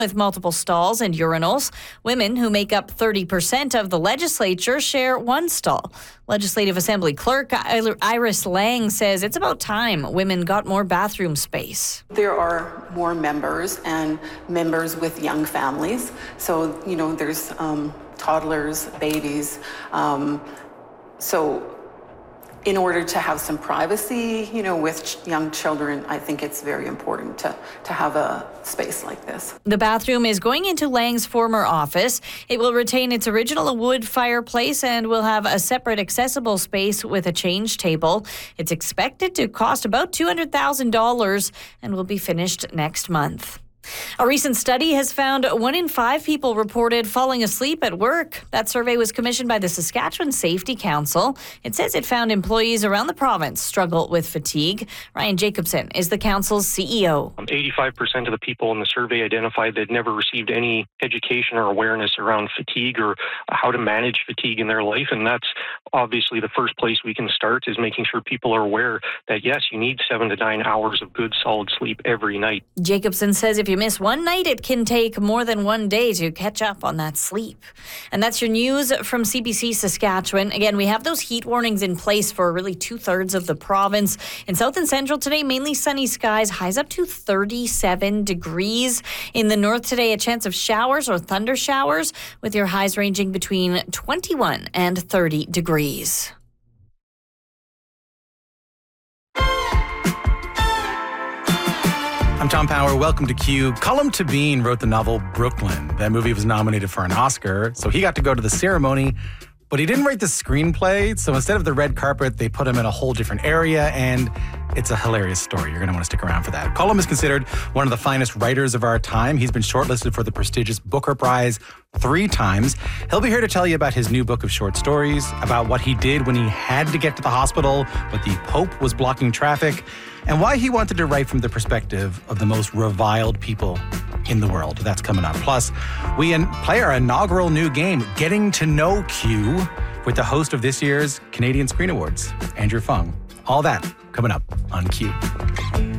with multiple stalls and urinals. Women, who make up 30% of the legislature, share one stall. Legislative Assembly Clerk Iris Lang says it's about time women got more bathroom space. There are more members and members with young families. So, there's toddlers, babies. So in order to have some privacy, with young children, I think it's very important to have a space like this. The bathroom is going into Lang's former office. It will retain its original wood fireplace and will have a separate accessible space with a change table. It's expected to cost about $200,000 and will be finished next month. A recent study has found 1 in 5 people reported falling asleep at work. That survey was commissioned by the Saskatchewan Safety Council. It says it found employees around the province struggle with fatigue. Ryan Jacobson is the council's CEO. 85% of the people in the survey identified they'd never received any education or awareness around fatigue or how to manage fatigue in their life. And that's obviously the first place we can start, is making sure people are aware that, yes, you need 7 to 9 hours of good, solid sleep every night. Jacobson says if you miss one night, it can take more than one day to catch up on that sleep. And that's your news from CBC Saskatchewan. Again, we have those heat warnings in place for really 2/3 of the province. In south and central today, mainly sunny skies, highs up to 37 degrees. In the north today, a chance of showers or thunder showers, with your highs ranging between 21 and 30 degrees. I'm Tom Power. Welcome to Q. Colm Tóibín wrote the novel Brooklyn. That movie was nominated for an Oscar, so he got to go to the ceremony, but he didn't write the screenplay. So instead of the red carpet, they put him in a whole different area, and it's a hilarious story. You're going to want to stick around for that. Colm is considered one of the finest writers of our time. He's been shortlisted for the prestigious Booker Prize 3 times. He'll be here to tell you about his new book of short stories, about what he did when he had to get to the hospital, but the Pope was blocking traffic, and why he wanted to write from the perspective of the most reviled people in the world. That's coming up. Plus, we play our inaugural new game, Getting to Know Q, with the host of this year's Canadian Screen Awards, Andrew Fung. All that coming up on Q.